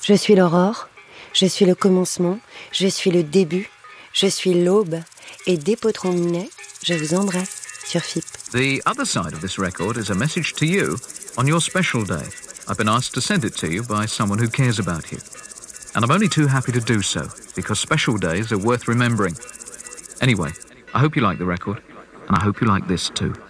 Je suis l'aurore, je suis le commencement, je suis le début, je suis l'aube, et dès Potron Minet, je vous embrasse sur FIP. The other side of this record is a message to you on your special day. I've been asked to send it to you by someone who cares about you. And I'm only too happy to do so, because special days are worth remembering. Anyway, I hope you like the record, and I hope you like this too.